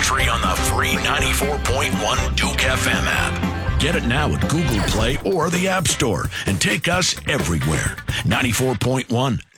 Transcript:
free on the free 94.1 Duke FM app. Get it now at Google Play or the App Store and take us everywhere. 94.1